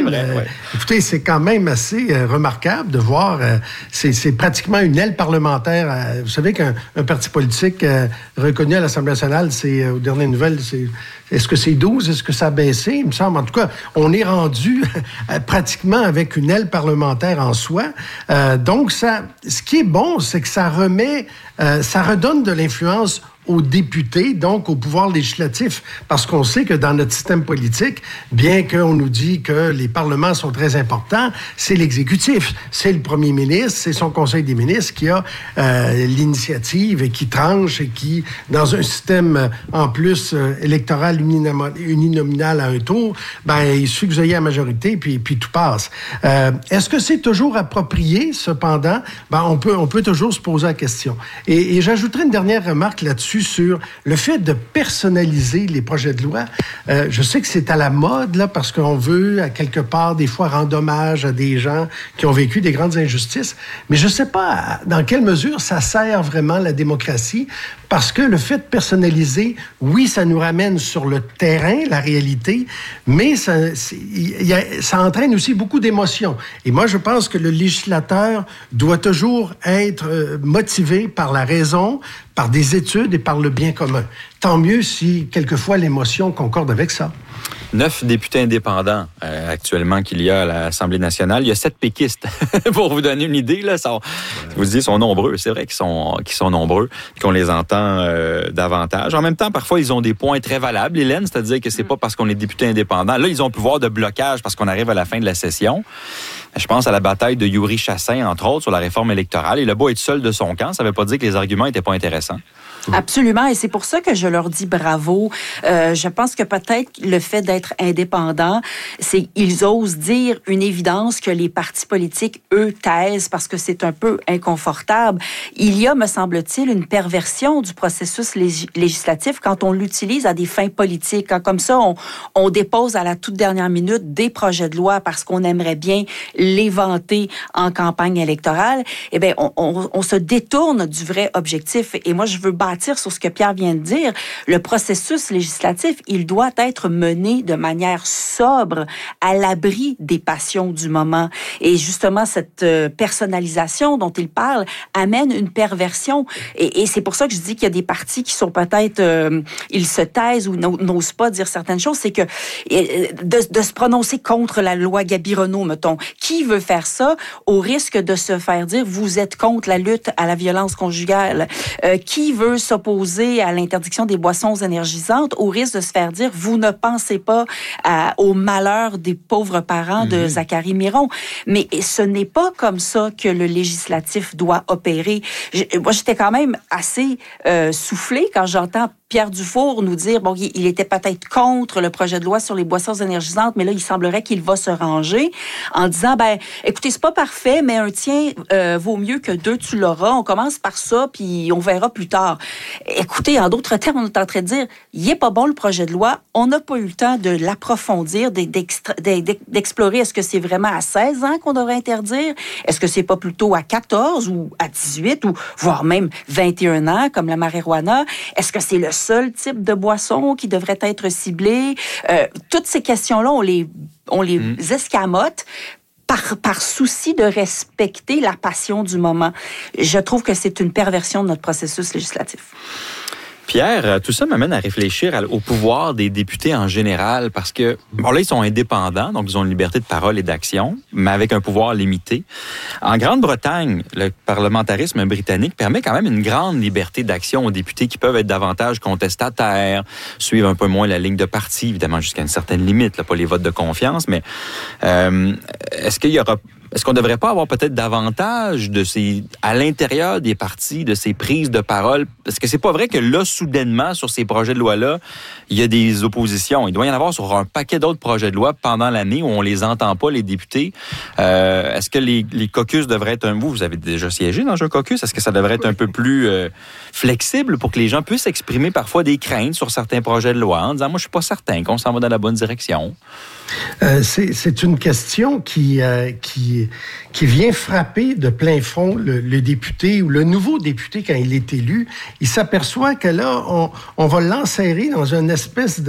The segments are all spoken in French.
vrai, ouais. Écoutez, c'est quand même assez remarquable de voir, c'est pratiquement une aile parlementaire. Vous savez qu'un parti politique reconnu à l'Assemblée nationale, c'est, aux dernières nouvelles, est-ce que c'est 12? Est-ce que ça a baissé? Il me semble. En tout cas, on est rendu pratiquement avec une aile parlementaire en soi. Donc, ce qui est bon, c'est que ça redonne de l'influence aux députés, donc au pouvoir législatif, parce qu'on sait que dans notre système politique, bien qu'on nous dit que les parlements sont très importants, c'est l'exécutif, c'est le premier ministre, c'est son conseil des ministres qui a l'initiative et qui tranche et qui, dans un système en plus électoral uninominal à un tour, il suffit que vous ayez la majorité puis tout passe. Est-ce que c'est toujours approprié, cependant? On peut toujours se poser la question. Et j'ajouterai une dernière remarque là-dessus sur le fait de personnaliser les projets de loi. Je sais que c'est à la mode, là, parce qu'on veut, à quelque part, des fois, rendre hommage à des gens qui ont vécu des grandes injustices. Mais je ne sais pas dans quelle mesure ça sert vraiment la démocratie, parce que le fait de personnaliser, oui, ça nous ramène sur le terrain, la réalité, mais ça entraîne aussi beaucoup d'émotions. Et moi, je pense que le législateur doit toujours être motivé par la raison, par des études et par le bien commun. Tant mieux si, quelquefois, l'émotion concorde avec ça. 9 députés indépendants actuellement qu'il y a à l'Assemblée nationale. Il y a 7 péquistes. Pour vous donner une idée, là, vous dites, ils sont nombreux. C'est vrai qu'ils sont nombreux et qu'on les entend davantage. En même temps, parfois, ils ont des points très valables, Hélène, c'est-à-dire que c'est pas parce qu'on est député indépendant. Là, ils ont un pouvoir de blocage parce qu'on arrive à la fin de la session. Je pense à la bataille de Yuri Chassin, entre autres, sur la réforme électorale. Il a beau être seul de son camp, ça ne veut pas dire que les arguments n'étaient pas intéressants. Absolument, et c'est pour ça que je leur dis bravo. Je pense que peut-être le fait d'être indépendant, c'est qu'ils osent dire une évidence que les partis politiques, eux, taisent parce que c'est un peu inconfortable. Il y a, me semble-t-il, une perversion du processus législatif quand on l'utilise à des fins politiques. Quand, comme ça, on dépose à la toute dernière minute des projets de loi parce qu'on aimerait bien les vanter en campagne électorale. Eh bien, on se détourne du vrai objectif. Et moi, je veux bâtir sur ce que Pierre vient de dire. Le processus législatif, il doit être mené de manière sobre, à l'abri des passions du moment. Et justement, cette personnalisation dont il parle amène une perversion. Et c'est pour ça que je dis qu'il y a des partis qui sont peut-être... ils se taisent ou n'osent pas dire certaines choses. C'est que de se prononcer contre la loi Gabironneau, mettons. Qui veut faire ça au risque de se faire dire « vous êtes contre la lutte à la violence conjugale ». Qui veut s'opposer à l'interdiction des boissons énergisantes au risque de se faire dire « vous ne pensez pas au malheur des pauvres parents de Zachary Miron ». Mais ce n'est pas comme ça que le législatif doit opérer. Moi, j'étais quand même assez soufflée quand j'entends Pierre Dufour nous dire, bon, il était peut-être contre le projet de loi sur les boissons énergisantes, mais là, il semblerait qu'il va se ranger en disant, écoutez, c'est pas parfait, mais un tien vaut mieux que 2, tu l'auras. On commence par ça, puis on verra plus tard. Écoutez, en d'autres termes, on est en train de dire, il est pas bon le projet de loi, on n'a pas eu le temps de l'approfondir, d'explorer, est-ce que c'est vraiment à 16 ans qu'on devrait interdire? Est-ce que c'est pas plutôt à 14 ou à 18 ou voire même 21 ans, comme la marijuana? Est-ce que c'est le seul type de boisson qui devrait être ciblé? Toutes ces questions-là, on les escamote par souci de respecter la passion du moment. Je trouve que c'est une perversion de notre processus législatif. Pierre, tout ça m'amène à réfléchir au pouvoir des députés en général, parce que, bon, là, ils sont indépendants, donc ils ont une liberté de parole et d'action, mais avec un pouvoir limité. En Grande-Bretagne, le parlementarisme britannique permet quand même une grande liberté d'action aux députés qui peuvent être davantage contestataires, suivre un peu moins la ligne de parti, évidemment jusqu'à une certaine limite, là, pas les votes de confiance, mais est-ce qu'on ne devrait pas avoir peut-être davantage à l'intérieur des partis, de ces prises de parole? Parce que c'est pas vrai que là, soudainement, sur ces projets de loi-là, il y a des oppositions. Il doit y en avoir sur un paquet d'autres projets de loi pendant l'année où on les entend pas, les députés. Est-ce que les caucus devraient être vous avez déjà siégé dans un caucus? Est-ce que ça devrait être un peu plus flexible pour que les gens puissent exprimer parfois des craintes sur certains projets de loi en disant, moi, je suis pas certain qu'on s'en va dans la bonne direction? C'est une question qui qui vient frapper de plein front le député ou le nouveau député quand il est élu. Il s'aperçoit que là, on va l'enserrer dans une espèce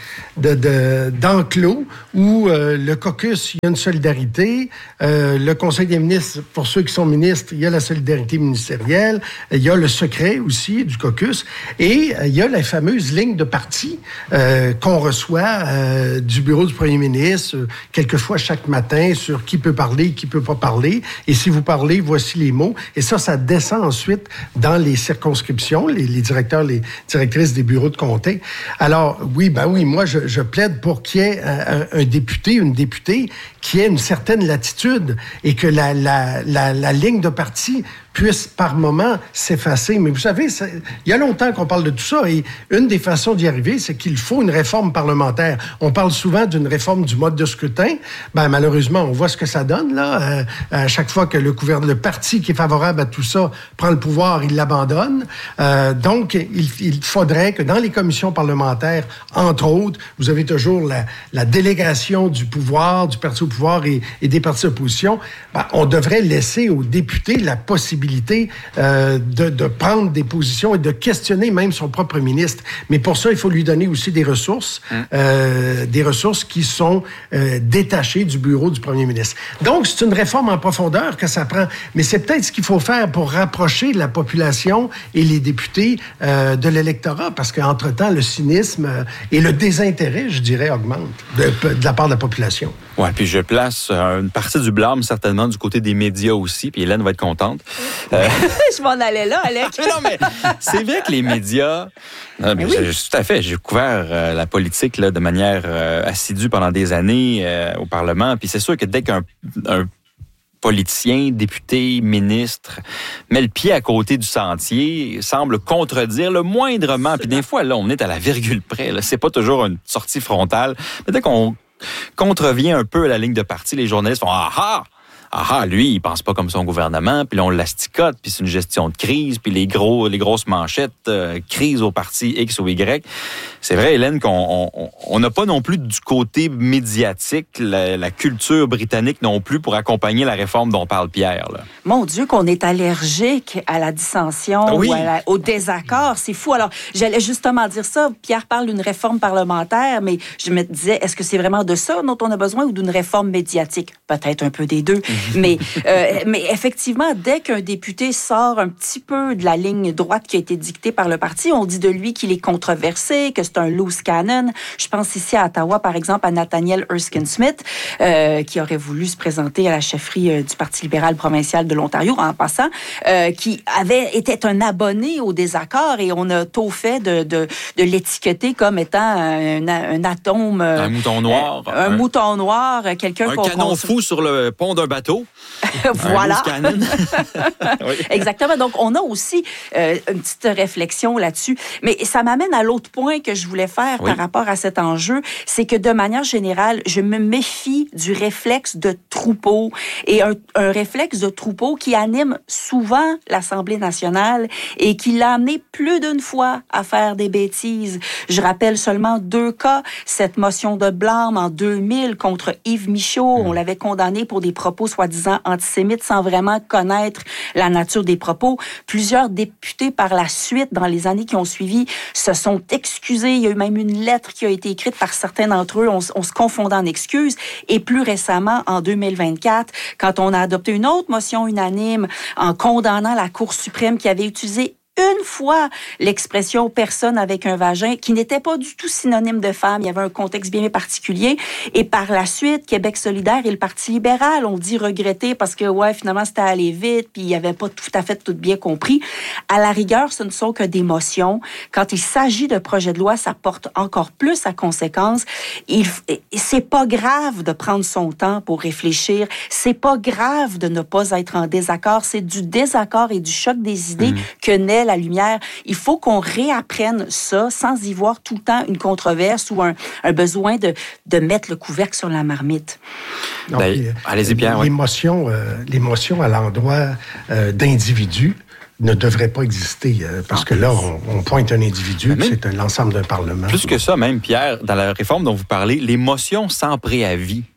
d'enclos où le caucus, il y a une solidarité. Le Conseil des ministres, pour ceux qui sont ministres, il y a la solidarité ministérielle. Il y a le secret aussi du caucus. Et il y a la fameuse ligne de parti qu'on reçoit du bureau du premier ministre, quelquefois chaque matin, sur qui peut parler, qui peut pas parler. Et si vous parlez, voici les mots. Et ça descend ensuite dans les circonscriptions, les directeurs, les directrices des bureaux de comté. Alors, oui, moi, je plaide pour qu'il y ait un député, une députée qui ait une certaine latitude et que la ligne de parti puisse par moment s'effacer. Mais vous savez, il y a longtemps qu'on parle de tout ça et une des façons d'y arriver, c'est qu'il faut une réforme parlementaire. On parle souvent d'une réforme du mode de scrutin. Malheureusement, on voit ce que ça donne, là. À chaque fois que le parti qui est favorable à tout ça prend le pouvoir, il l'abandonne. Donc, il faudrait que dans les commissions parlementaires, entre autres, vous avez toujours la délégation du pouvoir, du parti au pouvoir et des partis d'opposition. On devrait laisser aux députés la possibilité de prendre des positions et de questionner même son propre ministre. Mais pour ça, il faut lui donner aussi des ressources qui sont détachées du bureau du premier ministre. Donc, c'est une réforme en profondeur que ça prend. Mais c'est peut-être ce qu'il faut faire pour rapprocher la population et les députés de l'électorat, parce qu'entre-temps, le cynisme et le désintérêt, je dirais, augmentent de la part de la population. Oui, puis je place une partie du blâme certainement du côté des médias aussi, puis Hélène va être contente. Je m'en allais là, Alec. Non, mais c'est vrai que les médias... Non, mais oui. Tout à fait. J'ai couvert la politique là, de manière assidue pendant des années au Parlement, puis c'est sûr que dès qu'un politicien, député, ministre, met le pied à côté du sentier, semble contredire le moindrement, puis des fois, là, on est à la virgule près. Là. C'est pas toujours une sortie frontale. Mais dès qu'on contrevient un peu à la ligne de parti, les journalistes font « Ah, lui, il pense pas comme son gouvernement, puis là, on l'asticote, puis c'est une gestion de crise, puis les grosses manchettes, crise au parti X ou Y. » C'est vrai, Hélène, qu'on n'a pas non plus du côté médiatique, la culture britannique non plus pour accompagner la réforme dont parle Pierre. Là. Mon Dieu, qu'on est allergique à la dissension ou au désaccord. C'est fou. Alors, j'allais justement dire ça. Pierre parle d'une réforme parlementaire, mais je me disais, est-ce que c'est vraiment de ça dont on a besoin ou d'une réforme médiatique? Peut-être un peu des deux. Mais effectivement, dès qu'un député sort un petit peu de la ligne droite qui a été dictée par le parti, on dit de lui qu'il est controversé, que c'est un loose cannon. Je pense ici à Ottawa, par exemple, à Nathaniel Erskine-Smith, qui aurait voulu se présenter à la chefferie du Parti libéral provincial de l'Ontario, en passant, qui était un abonné au désaccord et on a tôt fait de l'étiqueter comme étant un atome... un mouton noir. Un mouton noir, quelqu'un... Un canon fou sur le pont d'un bateau. Voilà. Oui. Exactement. Donc, on a aussi une petite réflexion là-dessus. Mais ça m'amène à l'autre point que je voulais faire par rapport à cet enjeu, c'est que de manière générale, je me méfie du réflexe de troupeau et un réflexe de troupeau qui anime souvent l'Assemblée nationale et qui l'a amené plus d'une fois à faire des bêtises. Je rappelle seulement 2 cas. Cette motion de blâme en 2000 contre Yves Michaud. On l'avait condamné pour des propos soi-disant antisémites sans vraiment connaître la nature des propos. Plusieurs députés par la suite, dans les années qui ont suivi, se sont excusés. Il y a eu même une lettre qui a été écrite par certains d'entre eux. On se confondait en excuses. Et plus récemment, en 2024, quand on a adopté une autre motion unanime en condamnant la Cour suprême qui avait utilisé une fois l'expression « personne avec un vagin » qui n'était pas du tout synonyme de femme. Il y avait un contexte bien particulier. Et par la suite, Québec solidaire et le Parti libéral ont dit regretter parce que, finalement, c'était allé vite puis il n'y avait pas tout à fait tout bien compris. À la rigueur, ce ne sont que des motions. Quand il s'agit de projets de loi, ça porte encore plus à conséquence. C'est pas grave de prendre son temps pour réfléchir. C'est pas grave de ne pas être en désaccord. C'est du désaccord et du choc des idées que naît la lumière. Il faut qu'on réapprenne ça sans y voir tout le temps une controverse ou un besoin de mettre le couvercle sur la marmite. Donc, allez-y, Pierre. L'émotion à l'endroit d'individus ne devrait pas exister, parce que là, on pointe un individu, c'est l'ensemble d'un Parlement. Plus que ça, même, Pierre, dans la réforme dont vous parlez, les motions sans préavis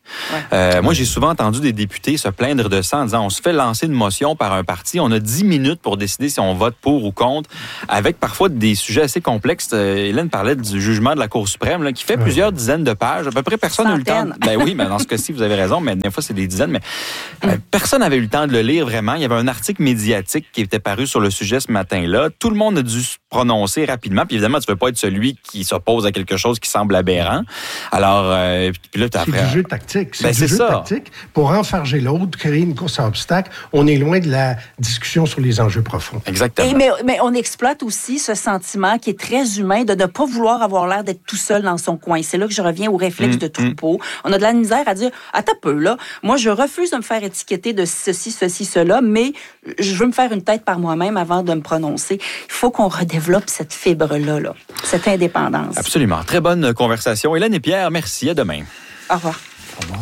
Ouais. Moi, j'ai souvent entendu des députés se plaindre de ça en disant on se fait lancer une motion par un parti, on a 10 minutes pour décider si on vote pour ou contre, avec parfois des sujets assez complexes. Hélène parlait du jugement de la Cour suprême là, qui fait plusieurs dizaines de pages. À peu près personne n'a eu le temps. Ben oui, mais dans ce cas-ci, vous avez raison, mais des fois, c'est des dizaines. Mais personne n'avait eu le temps de le lire vraiment. Il y avait un article médiatique qui était paru sur le sujet ce matin-là. Tout le monde a dû se prononcer rapidement. Puis évidemment, tu ne veux pas être celui qui s'oppose à quelque chose qui semble aberrant. Alors, puis là, c'est du jeu tactique. C'est du jeu tactique pour enfarger l'autre, créer une course à obstacles. On est loin de la discussion sur les enjeux profonds. Exactement. Mais on exploite aussi ce sentiment qui est très humain de ne pas vouloir avoir l'air d'être tout seul dans son coin. C'est là que je reviens au réflexe de troupeau. On a de la misère à dire, attends peu, là, moi, je refuse de me faire étiqueter de ceci, cela, mais je veux me faire une tête par moi-même avant de me prononcer. Il faut qu'on redéveloppe cette fibre-là, cette indépendance. Absolument. Très bonne conversation. Hélène et Pierre, merci. À demain. Au revoir. Au revoir.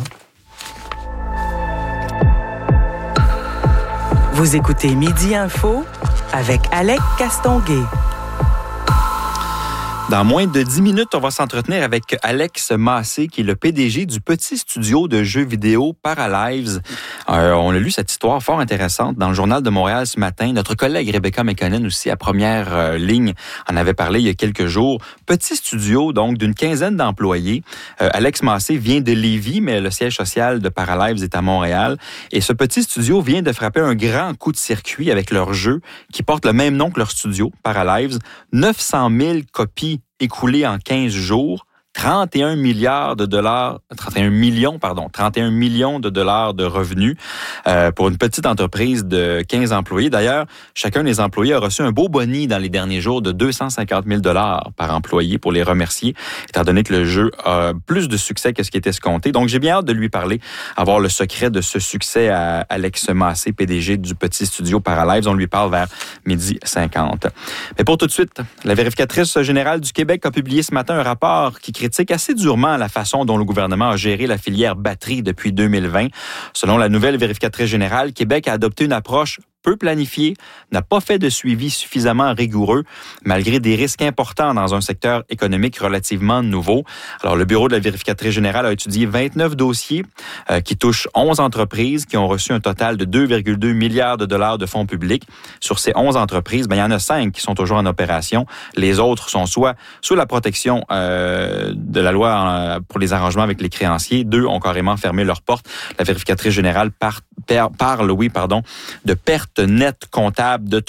Vous écoutez Midi Info avec Alec Castonguay. Dans moins de 10 minutes, on va s'entretenir avec Alex Massé, qui est le PDG du petit studio de jeux vidéo Paralives. On a lu cette histoire fort intéressante dans le Journal de Montréal ce matin. Notre collègue Rebecca McConnell aussi, à première ligne, en avait parlé il y a quelques jours. Petit studio, donc, d'une quinzaine d'employés. Alex Massé vient de Lévis, mais le siège social de Paralives est à Montréal. Et ce petit studio vient de frapper un grand coup de circuit avec leur jeu, qui porte le même nom que leur studio, Paralives. 900 000 copies écoulés en 15 jours, 31 millions de dollars de revenus pour une petite entreprise de 15 employés. D'ailleurs, chacun des employés a reçu un beau boni dans les derniers jours de 250 000 $ par employé pour les remercier, étant donné que le jeu a plus de succès que ce qui était escompté. Donc, j'ai bien hâte de lui parler, avoir le secret de ce succès à Alex Massé, PDG du petit studio Paralives. On lui parle vers 12h50. Mais pour tout de suite, la vérificatrice générale du Québec a publié ce matin un rapport qui critique assez durement la façon dont le gouvernement a géré la filière batterie depuis 2020. Selon la nouvelle vérificatrice générale, Québec a adopté une approche peu planifié, n'a pas fait de suivi suffisamment rigoureux, malgré des risques importants dans un secteur économique relativement nouveau. Alors, le Bureau de la vérificatrice générale a étudié 29 dossiers qui touchent 11 entreprises qui ont reçu un total de 2,2 milliards de dollars de fonds publics. Sur ces 11 entreprises, il y en a 5 qui sont toujours en opération. Les autres sont soit sous la protection de la loi pour les arrangements avec les créanciers. 2 ont carrément fermé leurs portes. La vérificatrice générale parle de pertes nette comptable de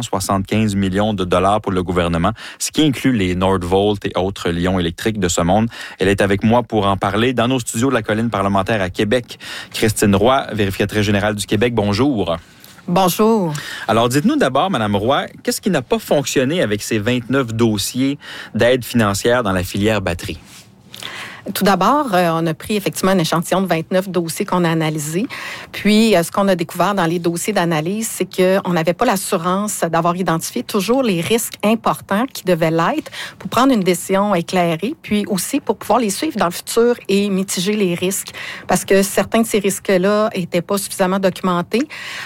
375 millions de dollars pour le gouvernement, ce qui inclut les Nordvolt et autres lions électriques de ce monde. Elle est avec moi pour en parler dans nos studios de la colline parlementaire à Québec. Christine Roy, vérificatrice générale du Québec, bonjour. Bonjour. Alors, dites-nous d'abord, Madame Roy, qu'est-ce qui n'a pas fonctionné avec ces 29 dossiers d'aide financière dans la filière batterie? Tout d'abord, on a pris effectivement un échantillon de 29 dossiers qu'on a analysés. Puis, ce qu'on a découvert dans les dossiers d'analyse, c'est qu'on n'avait pas l'assurance d'avoir identifié toujours les risques importants qui devaient l'être pour prendre une décision éclairée, puis aussi pour pouvoir les suivre dans le futur et mitiger les risques. Parce que certains de ces risques-là n'étaient pas suffisamment documentés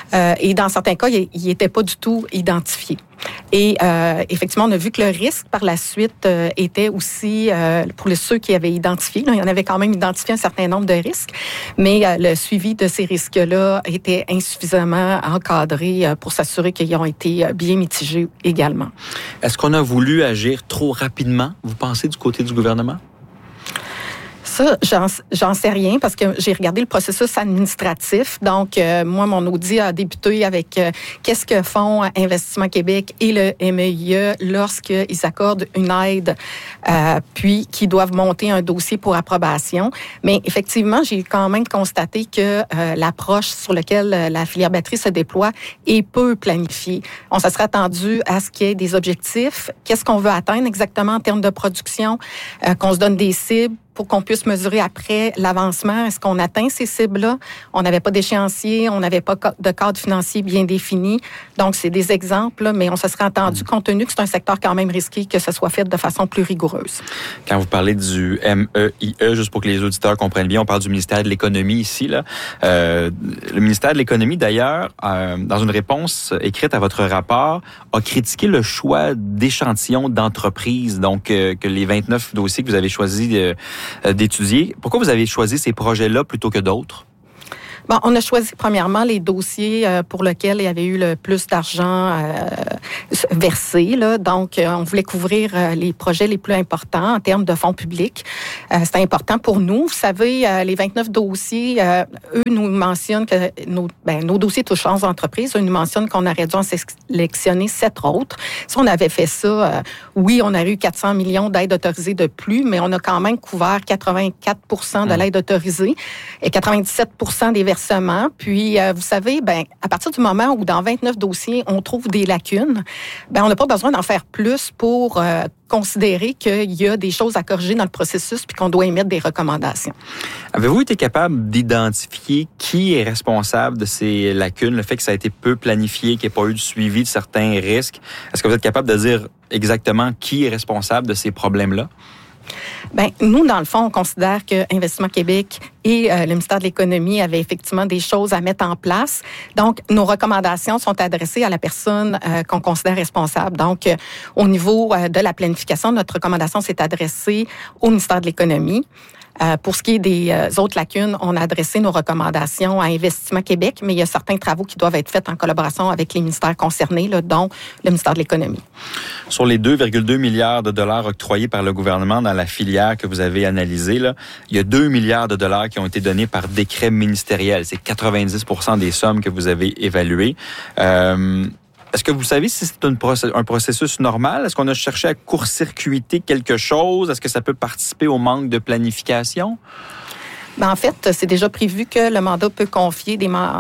et dans certains cas, ils n'étaient pas du tout identifiés. Et effectivement, on a vu que le risque par la suite était aussi, pour ceux qui avaient identifié, là, il y en avait quand même identifié un certain nombre de risques, mais le suivi de ces risques-là était insuffisamment encadré pour s'assurer qu'ils ont été bien mitigés également. Est-ce qu'on a voulu agir trop rapidement, vous pensez, du côté du gouvernement? Ça, j'en sais rien parce que j'ai regardé le processus administratif. Donc, moi, mon audit a débuté avec qu'est-ce que font Investissement Québec et le MEIE lorsqu'ils accordent une aide, puis qu'ils doivent monter un dossier pour approbation. Mais effectivement, j'ai quand même constaté que l'approche sur laquelle la filière batterie se déploie est peu planifiée. On se serait attendu à ce qu'il y ait des objectifs. Qu'est-ce qu'on veut atteindre exactement en termes de production, qu'on se donne des cibles, pour qu'on puisse mesurer après l'avancement. Est-ce qu'on atteint ces cibles-là? On n'avait pas d'échéancier, on n'avait pas de cadre financier bien défini. Donc, c'est des exemples, mais on se serait attendu, compte tenu que c'est un secteur quand même risqué, que ce soit fait de façon plus rigoureuse. Quand vous parlez du MEIE, juste pour que les auditeurs comprennent bien, on parle du ministère de l'Économie ici. Là. Le ministère de l'Économie, d'ailleurs, dans une réponse écrite à votre rapport, a critiqué le choix d'échantillons d'entreprises, donc que les 29 dossiers que vous avez choisis d'étudier. Pourquoi vous avez choisi ces projets-là plutôt que d'autres? Bon, on a choisi premièrement les dossiers pour lesquels il y avait eu le plus d'argent versé. Là. Donc, on voulait couvrir les projets les plus importants en termes de fonds publics. C'était important pour nous. Vous savez, les 29 dossiers, eux nous mentionnent que nos dossiers touchent 11 entreprises. Eux nous mentionnent qu'on aurait dû en sélectionner 7 autres. Si on avait fait ça, oui, on aurait eu 400 millions d'aides autorisées de plus, mais on a quand même couvert 84% de l'aide autorisée et 97% des versements. Puis, vous savez, à partir du moment où dans 29 dossiers, on trouve des lacunes, on n'a pas besoin d'en faire plus pour considérer qu'il y a des choses à corriger dans le processus puis qu'on doit émettre des recommandations. Avez-vous été capable d'identifier qui est responsable de ces lacunes, le fait que ça a été peu planifié, qu'il n'y ait pas eu de suivi de certains risques? Est-ce que vous êtes capable de dire exactement qui est responsable de ces problèmes-là? Nous, dans le fond, on considère que Investissement Québec et le ministère de l'Économie avaient effectivement des choses à mettre en place. Donc, nos recommandations sont adressées à la personne qu'on considère responsable. Donc, au niveau de la planification, notre recommandation s'est adressée au ministère de l'Économie. Pour ce qui est des autres lacunes, on a adressé nos recommandations à Investissement Québec, mais il y a certains travaux qui doivent être faits en collaboration avec les ministères concernés, là, dont le ministère de l'Économie. Sur les 2,2 milliards de dollars octroyés par le gouvernement dans la filière que vous avez analysée, là, il y a 2 milliards de dollars qui ont été donnés par décret ministériel. C'est 90% des sommes que vous avez évaluées. Est-ce que vous savez si c'est un processus normal? Est-ce qu'on a cherché à court-circuiter quelque chose? Est-ce que ça peut participer au manque de planification? En fait, c'est déjà prévu que le mandat peut confier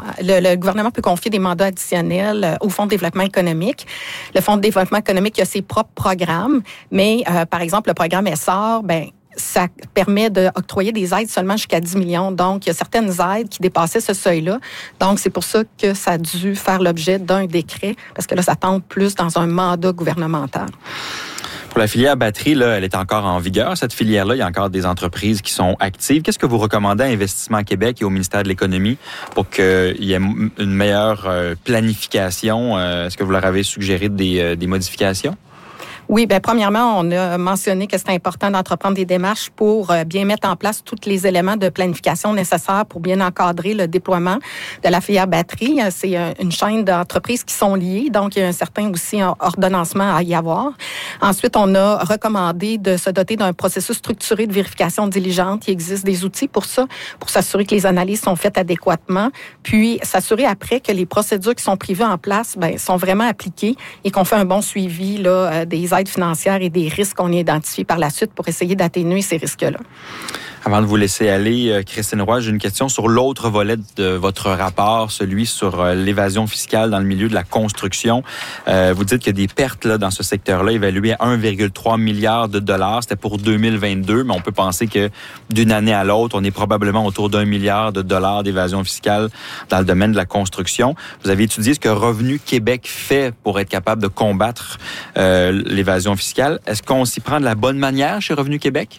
le gouvernement peut confier des mandats additionnels au Fonds de développement économique. Le Fonds de développement économique a ses propres programmes, mais par exemple, le programme ESSOR, ça permet d'octroyer des aides seulement jusqu'à 10 millions. Donc, il y a certaines aides qui dépassaient ce seuil-là. Donc, c'est pour ça que ça a dû faire l'objet d'un décret, parce que là, ça tombe plus dans un mandat gouvernemental. Pour la filière batterie, là, elle est encore en vigueur. Cette filière-là, il y a encore des entreprises qui sont actives. Qu'est-ce que vous recommandez à Investissement Québec et au ministère de l'Économie pour qu'il y ait une meilleure planification? Est-ce que vous leur avez suggéré des modifications? Oui, premièrement, on a mentionné que c'est important d'entreprendre des démarches pour bien mettre en place tous les éléments de planification nécessaires pour bien encadrer le déploiement de la filière batterie. C'est une chaîne d'entreprises qui sont liées, donc il y a un certain aussi ordonnancement à y avoir. Ensuite, on a recommandé de se doter d'un processus structuré de vérification diligente. Il existe des outils pour ça, pour s'assurer que les analyses sont faites adéquatement, puis s'assurer après que les procédures qui sont prévues en place sont vraiment appliquées et qu'on fait un bon suivi là, des aides financières et des risques qu'on a identifiés par la suite pour essayer d'atténuer ces risques-là. Avant de vous laisser aller, Christine Roy, j'ai une question sur l'autre volet de votre rapport, celui sur l'évasion fiscale dans le milieu de la construction. Vous dites qu'il y a des pertes là, dans ce secteur-là évaluées à 1,3 milliard de dollars. C'était pour 2022, mais on peut penser que d'une année à l'autre, on est probablement autour d'1 milliard de dollars d'évasion fiscale dans le domaine de la construction. Vous avez étudié ce que Revenu Québec fait pour être capable de combattre l'évasion fiscale. Est-ce qu'on s'y prend de la bonne manière chez Revenu Québec?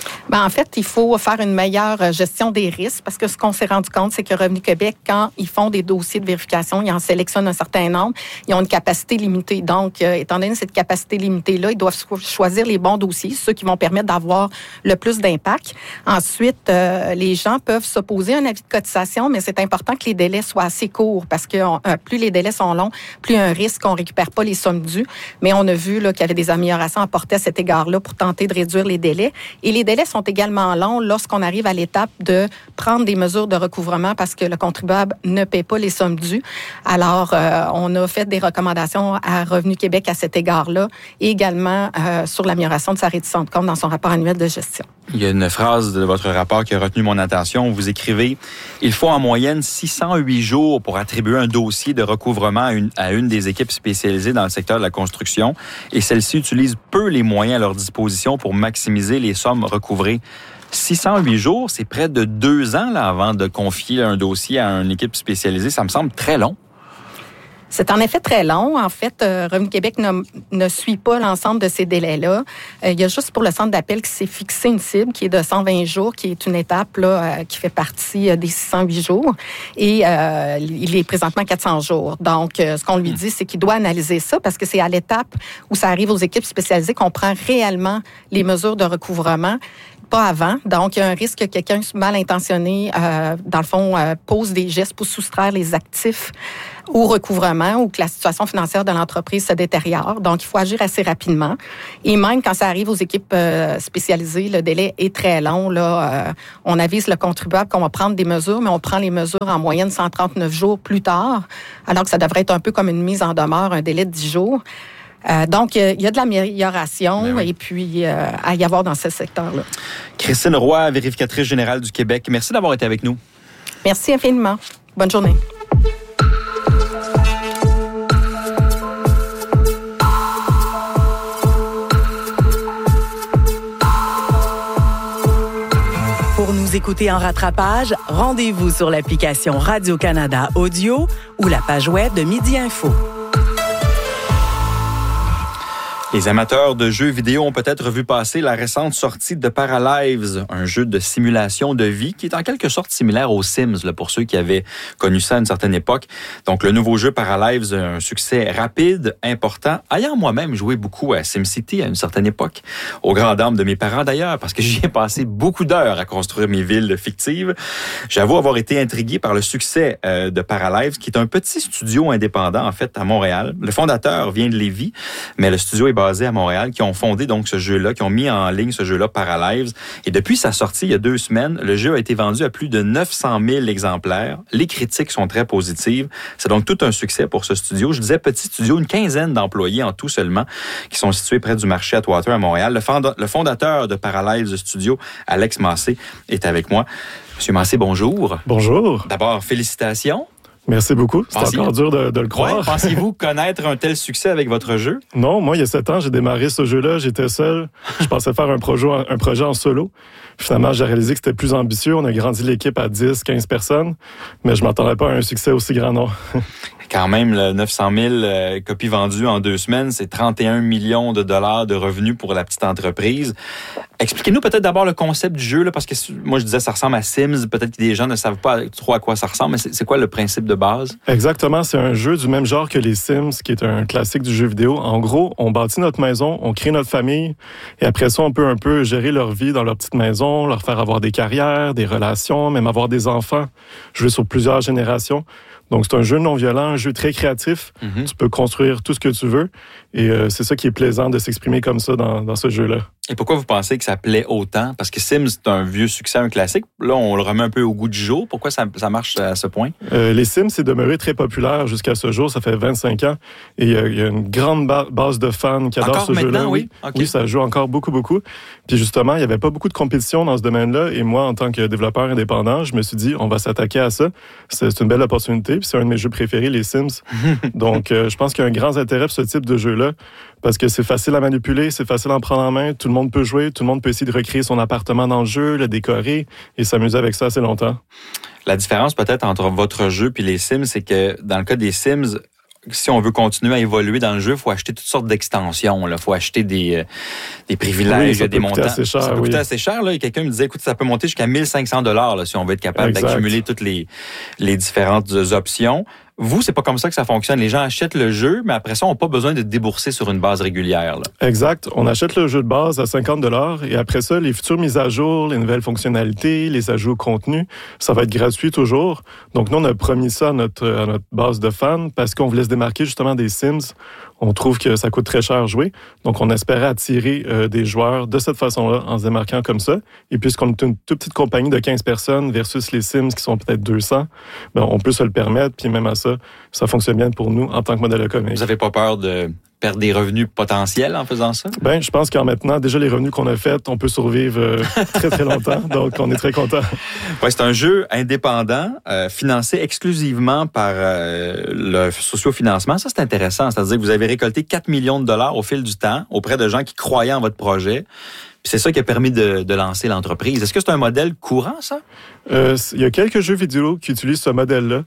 En fait, il faut faire une meilleure gestion des risques parce que ce qu'on s'est rendu compte, c'est que Revenu Québec, quand ils font des dossiers de vérification, ils en sélectionnent un certain nombre, ils ont une capacité limitée. Donc, étant donné cette capacité limitée-là, ils doivent choisir les bons dossiers, ceux qui vont permettre d'avoir le plus d'impact. Ensuite, les gens peuvent s'opposer à un avis de cotisation, mais c'est important que les délais soient assez courts parce que plus les délais sont longs, plus il y a un risque qu'on ne récupère pas les sommes dues. Mais on a vu là, qu'il y avait des améliorations apportées à cet égard-là pour tenter de réduire les délais. Et les délais sont également longs lorsqu'on arrive à l'étape de prendre des mesures de recouvrement parce que le contribuable ne paie pas les sommes dues. Alors, on a fait des recommandations à Revenu Québec à cet égard-là et également sur l'amélioration de sa reddition de compte dans son rapport annuel de gestion. Il y a une phrase de votre rapport qui a retenu mon attention. Vous écrivez « Il faut en moyenne 608 jours pour attribuer un dossier de recouvrement à une des équipes spécialisées dans le secteur de la construction et celles-ci utilisent peu les moyens à leur disposition pour maximiser les sommes recouvrées. » 608 jours, c'est près de 2 ans là, avant de confier un dossier à une équipe spécialisée. Ça me semble très long. C'est en effet très long. En fait, Revenu Québec ne suit pas l'ensemble de ces délais-là. Il y a juste pour le centre d'appel qui s'est fixé une cible qui est de 120 jours, qui est une étape là, qui fait partie des 608 jours. Et il est présentement 400 jours. Donc, ce qu'on lui dit, c'est qu'il doit analyser ça parce que c'est à l'étape où ça arrive aux équipes spécialisées qu'on prend réellement les mesures de recouvrement. pas avant. Donc, il y a un risque que quelqu'un mal intentionné, dans le fond, pose des gestes pour soustraire les actifs au recouvrement ou que la situation financière de l'entreprise se détériore. Donc, il faut agir assez rapidement. Et même quand ça arrive aux équipes spécialisées, le délai est très long. Là, on avise le contribuable qu'on va prendre des mesures, mais on prend les mesures en moyenne 139 jours plus tard, alors que ça devrait être un peu comme une mise en demeure, un délai de 10 jours. Donc, il y a de l'amélioration et puis à y avoir dans ce secteur-là. Christine Roy, vérificatrice générale du Québec, merci d'avoir été avec nous. Merci infiniment. Bonne journée. Pour nous écouter en rattrapage, rendez-vous sur l'application Radio-Canada Audio ou la page web de Midi Info. Les amateurs de jeux vidéo ont peut-être vu passer la récente sortie de Paralives, un jeu de simulation de vie qui est en quelque sorte similaire aux Sims, là, pour ceux qui avaient connu ça à une certaine époque. Donc, le nouveau jeu Paralives a un succès rapide, important. Ayant moi-même joué beaucoup à SimCity à une certaine époque, aux grandes dames de mes parents d'ailleurs, parce que j'y ai passé beaucoup d'heures à construire mes villes fictives. J'avoue avoir été intrigué par le succès de Paralives, qui est un petit studio indépendant, en fait, à Montréal. Le fondateur vient de Lévis, mais le studio est basé à Montréal, qui ont fondé donc ce jeu-là, qui ont mis en ligne ce jeu-là, Paralives. Et depuis sa sortie, il y a 2 semaines, le jeu a été vendu à plus de 900 000 exemplaires. Les critiques sont très positives. C'est donc tout un succès pour ce studio. Je disais petit studio, une quinzaine d'employés en tout seulement, qui sont situés près du marché Atwater à Montréal. Le fondateur de Paralives Studio, Alex Massé, est avec moi. Monsieur Massé, bonjour. Bonjour. D'abord, félicitations. Merci beaucoup. C'est encore dur de le croire. Ouais, pensiez-vous connaître un tel succès avec votre jeu? Non, moi, il y a 7 ans, j'ai démarré ce jeu-là. J'étais seul. Je pensais faire un projet en solo. Finalement, j'ai réalisé que c'était plus ambitieux. On a grandi l'équipe à 10, 15 personnes. Mais je ne m'attendais pas à un succès aussi grand, non. Quand même, 900 000 copies vendues en 2 semaines, c'est 31 millions de dollars de revenus pour la petite entreprise. Expliquez-nous peut-être d'abord le concept du jeu, là, parce que moi, je disais ça ressemble à Sims. Peut-être que des gens ne savent pas trop à quoi ça ressemble, mais c'est quoi le principe de base? Exactement, c'est un jeu du même genre que les Sims, qui est un classique du jeu vidéo. En gros, on bâtit notre maison, on crée notre famille, et après ça, on peut un peu gérer leur vie dans leur petite maison, leur faire avoir des carrières, des relations, même avoir des enfants, jouer sur plusieurs générations. Donc, c'est un jeu non-violent, un jeu très créatif. Mm-hmm. Tu peux construire tout ce que tu veux. Et c'est ça qui est plaisant de s'exprimer comme ça dans ce jeu-là. Et pourquoi vous pensez que ça plaît autant? Parce que Sims, c'est un vieux succès, un classique. Là, on le remet un peu au goût du jour. Pourquoi ça marche à ce point? Les Sims, c'est demeuré très populaire jusqu'à ce jour. Ça fait 25 ans. Et il y a une grande base de fans qui adorent ce jeu-là. Oui. Okay. Oui, ça joue encore beaucoup. Puis justement, il n'y avait pas beaucoup de compétition dans ce domaine-là. Et moi, en tant que développeur indépendant, je me suis dit, on va s'attaquer à ça. C'est une belle opportunité. Puis c'est un de mes jeux préférés, les Sims. Donc, je pense qu'il y a un grand intérêt pour ce type de jeu-là. Parce que c'est facile à manipuler, c'est facile à en prendre en main. Tout le monde peut jouer, tout le monde peut essayer de recréer son appartement dans le jeu, le décorer et s'amuser avec ça assez longtemps. La différence peut-être entre votre jeu et les Sims, c'est que dans le cas des Sims, si on veut continuer à évoluer dans le jeu, il faut acheter toutes sortes d'extensions. Il faut acheter des privilèges, des montants. Ça peut coûter assez cher. Là. Et quelqu'un me disait, écoute, ça peut monter jusqu'à 1 500 $ si on veut être capable d'accumuler toutes les différentes options. Vous, c'est pas comme ça que ça fonctionne. Les gens achètent le jeu, mais après ça, on n'a pas besoin de débourser sur une base régulière. Là. Exact. On achète le jeu de base à 50 $ et après ça, les futures mises à jour, les nouvelles fonctionnalités, les ajouts au contenu, ça va être gratuit toujours. Donc, nous, on a promis ça à notre base de fans parce qu'on voulait se démarquer justement des Sims. On trouve que ça coûte très cher à jouer. Donc, on espérait attirer des joueurs de cette façon-là en se démarquant comme ça. Et puisqu'on est une toute petite compagnie de 15 personnes versus les Sims qui sont peut-être 200, ben, on peut se le permettre. Puis même à ça fonctionne bien pour nous en tant que modèle économique. Vous n'avez pas peur de perdre des revenus potentiels en faisant ça? Ben, je pense qu'en maintenant, déjà les revenus qu'on a faits, on peut survivre très, très longtemps. Donc, on est très contents. Ouais, c'est un jeu indépendant, financé exclusivement par le sociofinancement. Ça, c'est intéressant. C'est-à-dire que vous avez récolté 4 millions de dollars au fil du temps auprès de gens qui croyaient en votre projet. Puis c'est ça qui a permis de lancer l'entreprise. Est-ce que c'est un modèle courant, ça? Il y a quelques jeux vidéo qui utilisent ce modèle-là.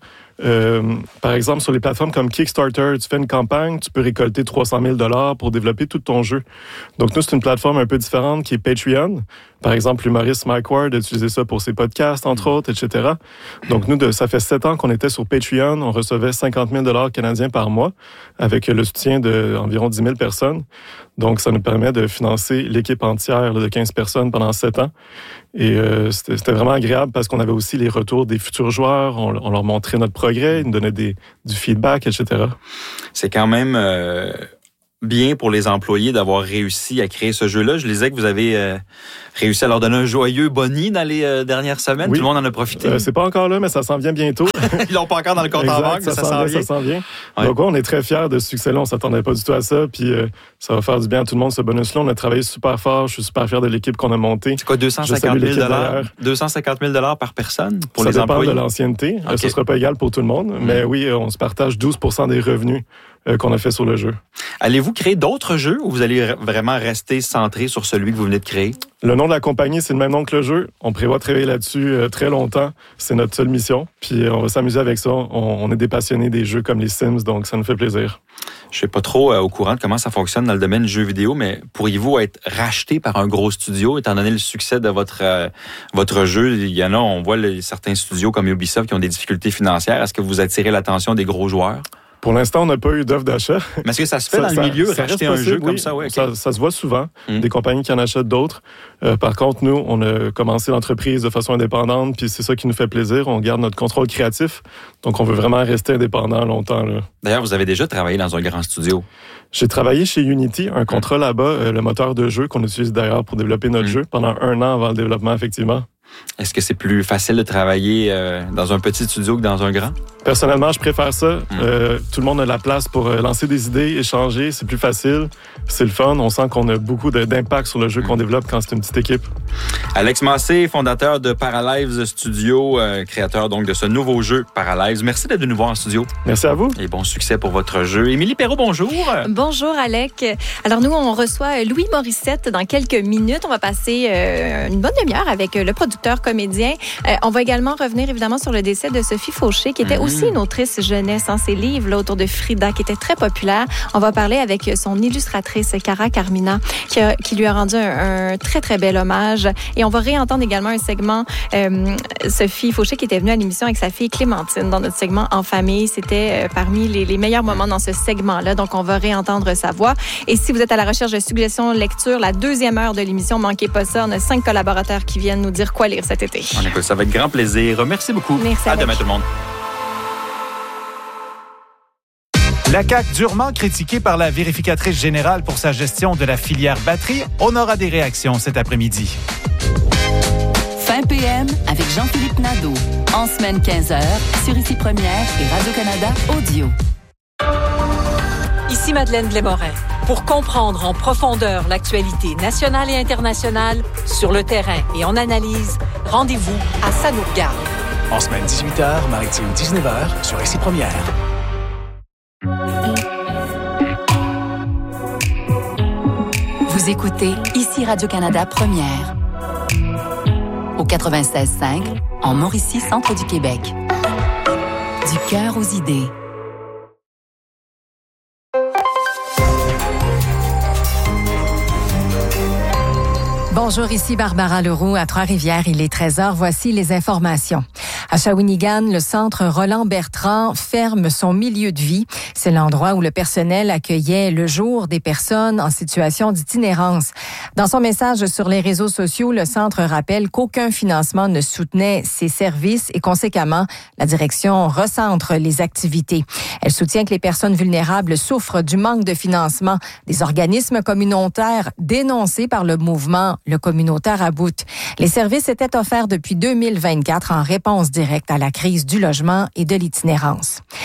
Par exemple, sur les plateformes comme Kickstarter, tu fais une campagne, tu peux récolter 300 000 $ pour développer tout ton jeu. Donc, nous, c'est une plateforme un peu différente qui est Patreon. Par exemple, l'humoriste Mike Ward a utilisé ça pour ses podcasts, entre autres, etc. Donc, nous, ça fait 7 ans qu'on était sur Patreon. On recevait 50 000 $ canadiens par mois avec le soutien d'environ 10 000 personnes. Donc, ça nous permet de financer l'équipe entière de 15 personnes pendant 7 ans. Et c'était vraiment agréable parce qu'on avait aussi les retours des futurs joueurs. On leur montrait notre progrès, ils nous donnaient du feedback, etc. C'est quand même bien pour les employés d'avoir réussi à créer ce jeu-là. Je lisais que vous avez réussi à leur donner un joyeux boni dans les dernières semaines. Oui. Tout le monde en a profité. C'est pas encore là, mais ça s'en vient bientôt. Ils l'ont pas encore dans le compte en banque, mais ça s'en vient. Ouais. Donc, on est très fiers de ce succès-là. On s'attendait pas du tout à ça. Puis, ça va faire du bien à tout le monde, ce bonus-là. On a travaillé super fort. Je suis super fier de l'équipe qu'on a montée. C'est quoi, 250 000 $? 250 000 $ par personne pour les employés? Ça dépend de l'ancienneté. Okay. Ça sera pas égal pour tout le monde. Mais oui, on se partage 12% des revenus qu'on a fait sur le jeu. Allez-vous créer d'autres jeux ou vous allez vraiment rester centré sur celui que vous venez de créer? Le nom de la compagnie, c'est le même nom que le jeu. On prévoit de travailler là-dessus très longtemps. C'est notre seule mission. Puis on va s'amuser avec ça. On est des passionnés des jeux comme les Sims, donc ça nous fait plaisir. Je ne suis pas trop au courant de comment ça fonctionne dans le domaine du jeu vidéo, mais pourriez-vous être racheté par un gros studio, étant donné le succès de votre jeu? Il y en a, on voit certains studios comme Ubisoft qui ont des difficultés financières. Est-ce que vous attirez l'attention des gros joueurs? Pour l'instant, on n'a pas eu d'offre d'achat. Mais est-ce que ça se fait dans le milieu, racheter un jeu comme ça? Ouais, okay. Ça se voit souvent, des compagnies qui en achètent d'autres. Par contre, nous, on a commencé l'entreprise de façon indépendante, puis c'est ça qui nous fait plaisir. On garde notre contrôle créatif, donc on veut vraiment rester indépendant longtemps. Là. D'ailleurs, vous avez déjà travaillé dans un grand studio. J'ai travaillé chez Unity, un contrat là-bas, le moteur de jeu qu'on utilise d'ailleurs pour développer notre jeu pendant 1 an avant le développement, effectivement. Est-ce que c'est plus facile de travailler dans un petit studio que dans un grand? Personnellement, je préfère ça. Tout le monde a la place pour lancer des idées, échanger. C'est plus facile. C'est le fun. On sent qu'on a beaucoup d'impact sur le jeu qu'on développe quand c'est une petite équipe. Alex Massé, fondateur de Paralives Studio, créateur donc de ce nouveau jeu Paralives. Merci d'être venu nous voir en studio. Merci à vous. Et bon succès pour votre jeu. Émilie Perrault, bonjour. Bonjour, Alec. Alors, nous, on reçoit Louis Morissette dans quelques minutes. On va passer une bonne demi-heure avec le producteur comédien. On va également revenir évidemment sur le décès de Sophie Fauché, qui était aussi une autrice jeunesse, ses livres là, autour de Frida, qui était très populaire. On va parler avec son illustratrice, Cara Carmina, qui lui a rendu un très, très bel hommage. Et on va réentendre également un segment, Sophie Fauché, qui était venue à l'émission avec sa fille Clémentine, dans notre segment En famille. C'était parmi les meilleurs moments dans ce segment-là. Donc, on va réentendre sa voix. Et si vous êtes à la recherche de suggestions lecture, la 2e heure de l'émission, manquez pas ça. On a 5 collaborateurs qui viennent nous dire quoi lire cet été. On écoute ça avec grand plaisir. Merci beaucoup. Merci. À demain tout le monde. La CAQ, durement critiquée par la vérificatrice générale pour sa gestion de la filière batterie, on aura des réactions cet après-midi. Fin PM avec Jean-Philippe Nadeau. En semaine 15h, sur Ici Première et Radio-Canada Audio. Ici Madeleine Blais-Morin. Pour comprendre en profondeur l'actualité nationale et internationale, sur le terrain et en analyse, rendez-vous à Ça nous regarde. En semaine 18h, maritime 19h, sur Ici Première. Vous écoutez Ici Radio-Canada Première. Au 96.5, en Mauricie, centre du Québec. Du cœur aux idées. Bonjour, ici Barbara Leroux à Trois-Rivières. Il est 13h. Voici les informations. À Shawinigan, le centre Roland-Bertrand ferme son milieu de vie. C'est l'endroit où le personnel accueillait le jour des personnes en situation d'itinérance. Dans son message sur les réseaux sociaux, le centre rappelle qu'aucun financement ne soutenait ses services et conséquemment, la direction recentre les activités. Elle soutient que les personnes vulnérables souffrent du manque de financement des organismes communautaires dénoncés par le mouvement Le Communautaire à bout. Les services étaient offerts depuis 2024 en réponse directe à la crise du logement et de l'itinérance.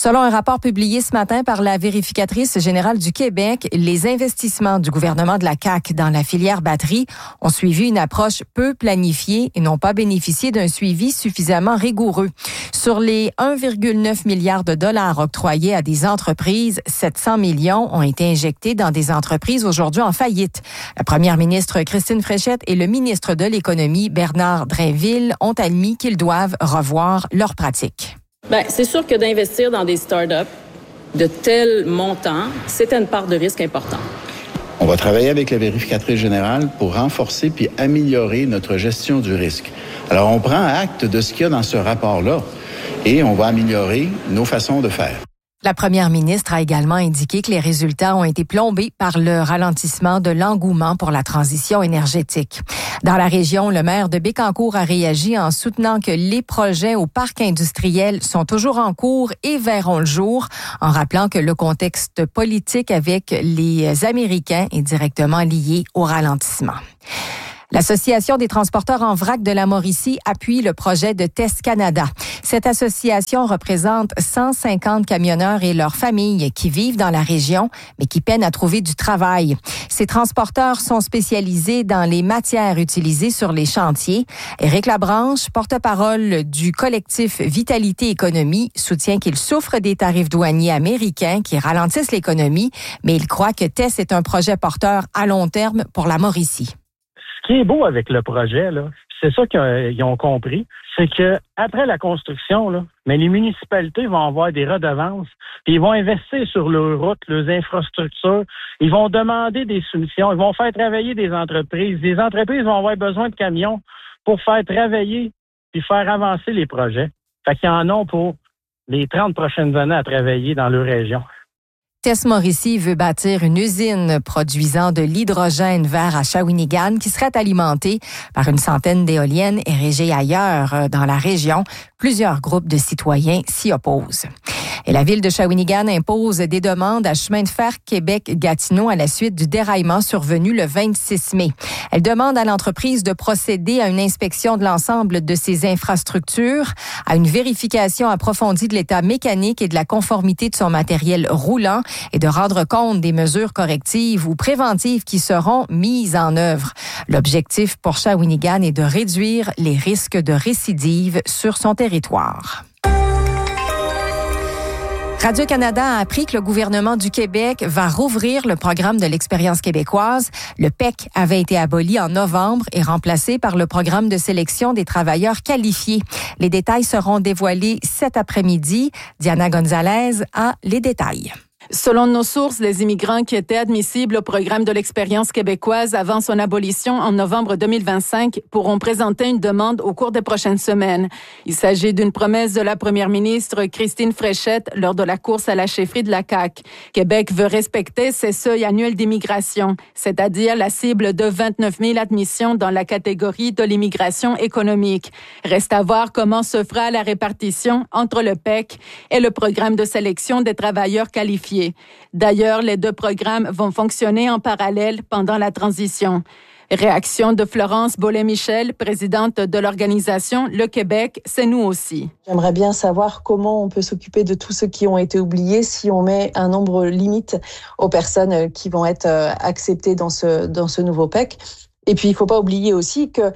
Selon un rapport publié ce matin par la vérificatrice générale du Québec, les investissements du gouvernement de la CAQ dans la filière batterie ont suivi une approche peu planifiée et n'ont pas bénéficié d'un suivi suffisamment rigoureux. Sur les 1,9 milliard de dollars octroyés à des entreprises, 700 millions ont été injectés dans des entreprises aujourd'hui en faillite. La première ministre Christine Fréchette et le ministre de l'Économie Bernard Drinville ont admis qu'ils doivent revoir leurs pratiques. Bien, c'est sûr que d'investir dans des start-up de tels montants, c'est une part de risque important. On va travailler avec la vérificatrice générale pour renforcer puis améliorer notre gestion du risque. Alors, on prend acte de ce qu'il y a dans ce rapport-là et on va améliorer nos façons de faire. La première ministre a également indiqué que les résultats ont été plombés par le ralentissement de l'engouement pour la transition énergétique. Dans la région, le maire de Bécancour a réagi en soutenant que les projets au parc industriel sont toujours en cours et verront le jour, en rappelant que le contexte politique avec les Américains est directement lié au ralentissement. L'Association des transporteurs en vrac de la Mauricie appuie le projet de Test Canada. Cette association représente 150 camionneurs et leurs familles qui vivent dans la région, mais qui peinent à trouver du travail. Ces transporteurs sont spécialisés dans les matières utilisées sur les chantiers. Éric Labranche, porte-parole du collectif Vitalité Économie, soutient qu'ils souffrent des tarifs douaniers américains qui ralentissent l'économie, mais il croit que Test est un projet porteur à long terme pour la Mauricie. Ce qui est beau avec le projet, là, c'est ça qu'ils ont compris, c'est que après la construction, là, mais les municipalités vont avoir des redevances, puis ils vont investir sur leurs routes, leurs infrastructures, ils vont demander des soumissions, ils vont faire travailler des entreprises. Les entreprises vont avoir besoin de camions pour faire travailler puis faire avancer les projets. Fait qu'ils en ont pour les 30 prochaines années à travailler dans leur région. Test Mauricie veut bâtir une usine produisant de l'hydrogène vert à Shawinigan qui serait alimentée par une centaine d'éoliennes érigées ailleurs dans la région. Plusieurs groupes de citoyens s'y opposent. Et la ville de Shawinigan impose des demandes à Chemin de fer Québec-Gatineau à la suite du déraillement survenu le 26 mai. Elle demande à l'entreprise de procéder à une inspection de l'ensemble de ses infrastructures, à une vérification approfondie de l'état mécanique et de la conformité de son matériel roulant et de rendre compte des mesures correctives ou préventives qui seront mises en œuvre. L'objectif pour Shawinigan est de réduire les risques de récidive sur son territoire. Radio-Canada a appris que le gouvernement du Québec va rouvrir le programme de l'expérience québécoise. Le PEQ avait été aboli en novembre et remplacé par le programme de sélection des travailleurs qualifiés. Les détails seront dévoilés cet après-midi. Diana Gonzalez a les détails. Selon nos sources, les immigrants qui étaient admissibles au programme de l'expérience québécoise avant son abolition en novembre 2025 pourront présenter une demande au cours des prochaines semaines. Il s'agit d'une promesse de la première ministre Christine Fréchette lors de la course à la chefferie de la CAQ. Québec veut respecter ses seuils annuels d'immigration, c'est-à-dire la cible de 29 000 admissions dans la catégorie de l'immigration économique. Reste à voir comment se fera la répartition entre le PEQ et le programme de sélection des travailleurs qualifiés. D'ailleurs, les deux programmes vont fonctionner en parallèle pendant la transition. Réaction de Florence Bollé-Michel, présidente de l'organisation Le Québec, c'est nous aussi. J'aimerais bien savoir comment on peut s'occuper de tous ceux qui ont été oubliés si on met un nombre limite aux personnes qui vont être acceptées dans ce nouveau PEQ. Et puis, il ne faut pas oublier aussi que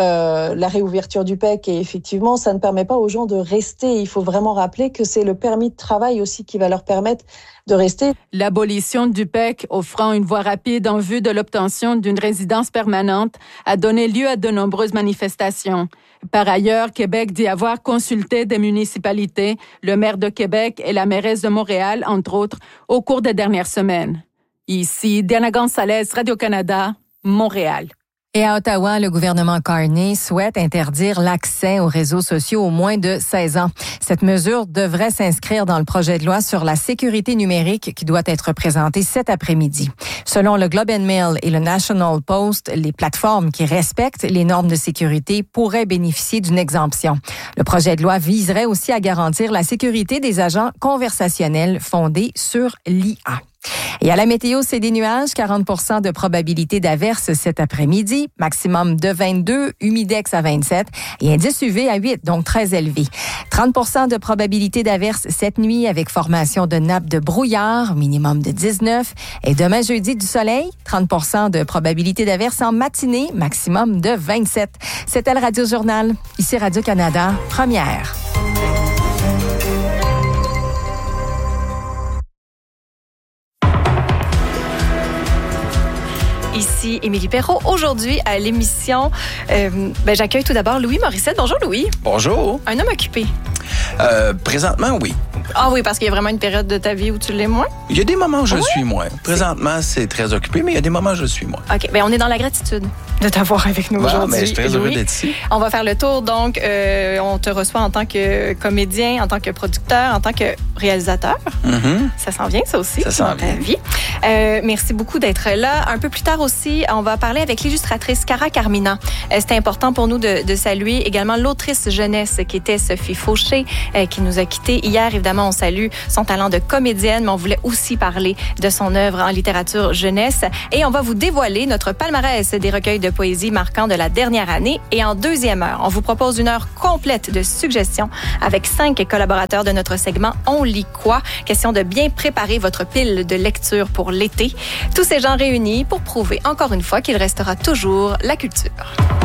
la réouverture du PEQ, et effectivement, ça ne permet pas aux gens de rester. Il faut vraiment rappeler que c'est le permis de travail aussi qui va leur permettre de rester. L'abolition du PEQ, offrant une voie rapide en vue de l'obtention d'une résidence permanente, a donné lieu à de nombreuses manifestations. Par ailleurs, Québec dit avoir consulté des municipalités, le maire de Québec et la mairesse de Montréal, entre autres, au cours des dernières semaines. Ici, Diana Gonzalez, Radio-Canada, Montréal. Et à Ottawa, le gouvernement Carney souhaite interdire l'accès aux réseaux sociaux aux moins de 16 ans. Cette mesure devrait s'inscrire dans le projet de loi sur la sécurité numérique qui doit être présenté cet après-midi. Selon le Globe and Mail et le National Post, les plateformes qui respectent les normes de sécurité pourraient bénéficier d'une exemption. Le projet de loi viserait aussi à garantir la sécurité des agents conversationnels fondés sur l'IA. Et à la météo, c'est des nuages, 40% de probabilité d'averse cet après-midi, maximum de 22, humidex à 27 et indice UV à 8, donc très élevé. 30% de probabilité d'averse cette nuit avec formation de nappes de brouillard, minimum de 19. Et demain, jeudi, du soleil, 30% de probabilité d'averse en matinée, maximum de 27. C'était le Radio Journal. Ici Radio-Canada, première. Ici Émilie Perrault. Aujourd'hui, à l'émission, j'accueille tout d'abord Louis Morissette. Bonjour, Louis. Bonjour. Un homme occupé. Présentement, oui. Ah oui, parce qu'il y a vraiment une période de ta vie où tu l'es moins? Il y a des moments où je le suis moins. Présentement, c'est très occupé, mais il y a des moments où je le suis moins. OK, on est dans la gratitude de t'avoir avec nous aujourd'hui. Je suis très heureux d'être ici. On va faire le tour, donc on te reçoit en tant que comédien, en tant que producteur, en tant que réalisateur. Mm-hmm. Ça s'en vient, ça aussi, ça s'en vient. Ta vie. Merci beaucoup d'être là. Un peu plus tard aussi, on va parler avec l'illustratrice Cara Carmina. C'était important pour nous de saluer également l'autrice jeunesse qui était Sophie Fauché, qui nous a quittés hier. Évidemment, on salue son talent de comédienne, mais on voulait aussi parler de son œuvre en littérature jeunesse. Et on va vous dévoiler notre palmarès des recueils de poésie marquants de la dernière année. Et en deuxième heure, on vous propose une heure complète de suggestions avec 5 collaborateurs de notre segment On lit quoi? Question de bien préparer votre pile de lecture pour l'été. Tous ces gens réunis pour prouver encore une fois qu'il restera toujours la culture.